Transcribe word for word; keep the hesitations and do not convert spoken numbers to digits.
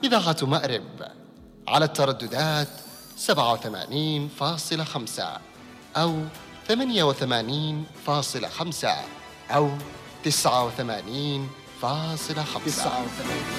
إذاعة مأرب على الترددات سبعة وثمانين فاصلة خمسة أو ثمانية وثمانين فاصلة خمسة أو تسعة وثمانين فاصلة خمسة.